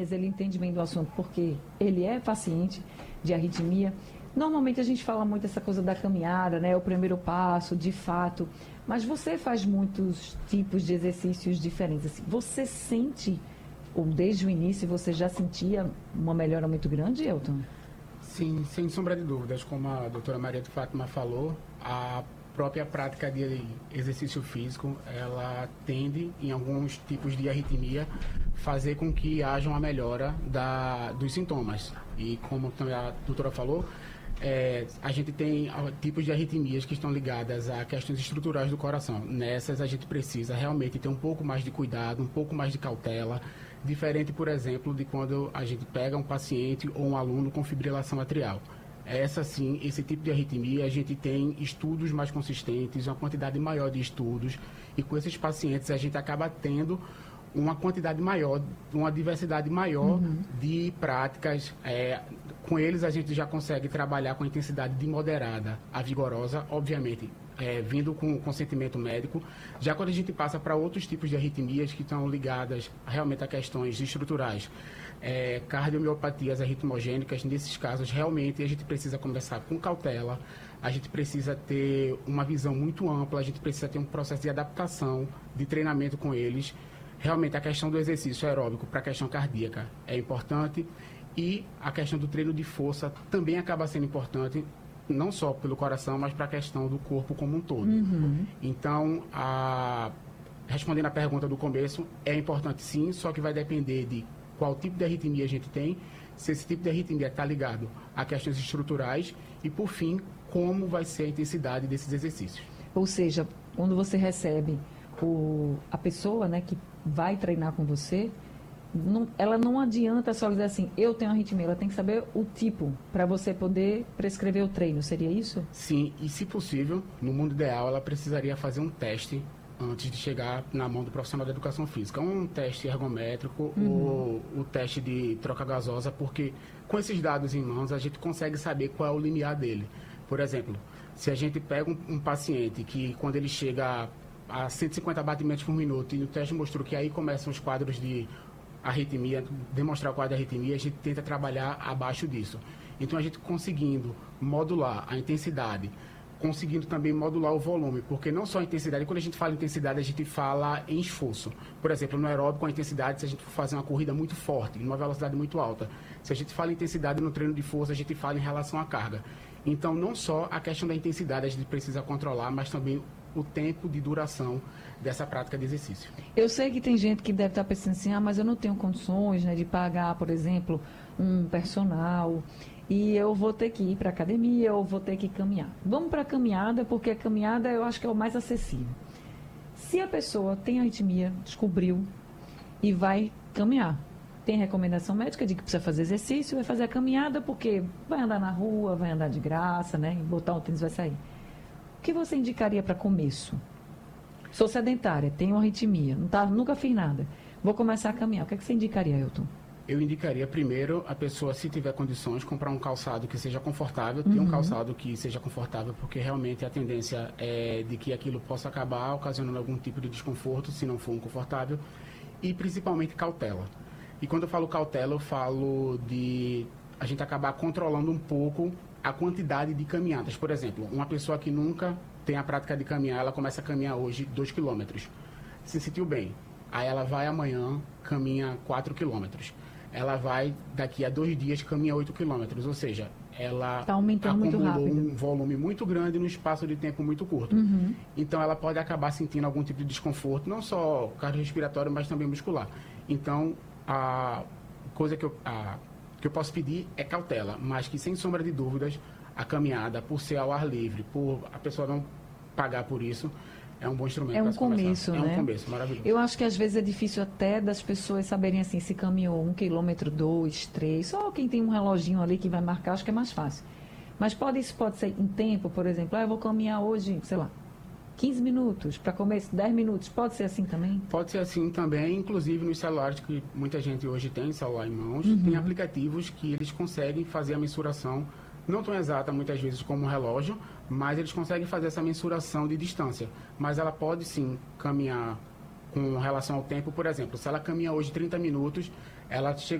arritmias, ele entende bem do assunto, porque ele é paciente de arritmia. Normalmente a gente fala muito essa coisa da caminhada, né? O primeiro passo, de fato. Mas você faz muitos tipos de exercícios diferentes. Assim, você sente, ou desde o início, você já sentia uma melhora muito grande, Elton? Sim, sem sombra de dúvidas. Como a doutora Maria de Fátima falou, a própria prática de exercício físico, ela tende, em alguns tipos de arritmia, fazer com que haja uma melhora dos sintomas. E como também a doutora falou, a gente tem tipos de arritmias que estão ligadas a questões estruturais do coração. Nessas, a gente precisa realmente ter um pouco mais de cuidado, um pouco mais de cautela, diferente, por exemplo, de quando a gente pega um paciente ou um aluno com fibrilação atrial. Esse tipo de arritmia, a gente tem estudos mais consistentes, uma quantidade maior de estudos, e com esses pacientes a gente acaba tendo uma quantidade maior, uma diversidade maior de práticas. Com eles a gente já consegue trabalhar com intensidade de moderada a vigorosa, obviamente, vindo com consentimento médico. Já quando a gente passa para outros tipos de arritmias que estão ligadas realmente a questões estruturais, cardiomiopatias arritmogênicas, nesses casos realmente a gente precisa começar com cautela, a gente precisa ter uma visão muito ampla, a gente precisa ter um processo de adaptação, de treinamento com eles. Realmente a questão do exercício aeróbico para a questão cardíaca é importante, e a questão do treino de força também acaba sendo importante, não só pelo coração, mas para a questão do corpo como um todo. Então, respondendo à pergunta do começo, é importante sim, só que vai depender de qual tipo de arritmia a gente tem, se esse tipo de arritmia está ligado a questões estruturais e, por fim, como vai ser a intensidade desses exercícios. Ou seja, quando você recebe a pessoa, né, que vai treinar com você, ela não adianta só dizer assim, eu tenho arritmia, ela tem que saber o tipo, para você poder prescrever o treino, seria isso? Sim, e se possível, no mundo ideal, ela precisaria fazer um teste antes de chegar na mão do profissional da educação física. Um teste ergométrico ou o teste de troca gasosa, porque com esses dados em mãos a gente consegue saber qual é o limiar dele. Por exemplo, se a gente pega um paciente que quando ele chega a 150 batimentos por minuto e o teste mostrou que aí começam os quadros de arritmia, demonstrar o quadro de arritmia, a gente tenta trabalhar abaixo disso. Então a gente conseguindo modular a intensidade, conseguindo também modular o volume, porque não só a intensidade, quando a gente fala em intensidade, a gente fala em esforço. Por exemplo, no aeróbico, a intensidade, se a gente for fazer uma corrida muito forte, numa velocidade muito alta. Se a gente fala em intensidade no treino de força, a gente fala em relação à carga. Então, não só a questão da intensidade a gente precisa controlar, mas também o tempo de duração dessa prática de exercício. Eu sei que tem gente que deve estar pensando assim, mas eu não tenho condições, né, de pagar, por exemplo, um personal, e eu vou ter que ir para a academia, ou vou ter que caminhar. Vamos para a caminhada, porque a caminhada eu acho que é o mais acessível. Se a pessoa tem arritmia, descobriu, e vai caminhar, tem recomendação médica de que precisa fazer exercício, vai fazer a caminhada, porque vai andar na rua, vai andar de graça, né, e botar um tênis vai sair. O que você indicaria para começo? Sou sedentária, tenho arritmia, nunca fiz nada. Vou começar a caminhar. O que você indicaria, Elton? Eu indicaria primeiro a pessoa, se tiver condições, comprar um calçado que seja confortável, ter um calçado que seja confortável, porque realmente a tendência é de que aquilo possa acabar ocasionando algum tipo de desconforto, se não for um confortável, e principalmente cautela. E quando eu falo cautela, eu falo de a gente acabar controlando um pouco a quantidade de caminhadas. Por exemplo, uma pessoa que nunca tem a prática de caminhar, ela começa a caminhar hoje 2 quilômetros. Se sentiu bem. Aí ela vai amanhã, caminha 4 quilômetros. Ela vai, daqui a 2 dias, caminha 8 quilômetros. Ou seja, ela acumulou um volume muito grande num espaço de tempo muito curto. Então, ela pode acabar sentindo algum tipo de desconforto, não só cardiorrespiratório, mas também muscular. Então, a coisa que eu posso pedir é cautela, mas que, sem sombra de dúvidas, a caminhada, por ser ao ar livre, por a pessoa não pagar por isso, é um bom instrumento. É um começo, né? É um começo, maravilhoso. Eu acho que às vezes é difícil até das pessoas saberem assim, se caminhou 1 quilômetro, 2, 3, só quem tem um reloginho ali que vai marcar, acho que é mais fácil. Mas isso pode ser em tempo, por exemplo, eu vou caminhar hoje, sei lá, 15 minutos, para começo 10 minutos, pode ser assim também? Pode ser assim também, inclusive nos celulares que muita gente hoje tem, celular em mãos, tem aplicativos que eles conseguem fazer a mensuração, não tão exata muitas vezes como um relógio, mas eles conseguem fazer essa mensuração de distância. Mas ela pode sim caminhar com relação ao tempo, por exemplo, se ela caminha hoje 30 minutos, ela chega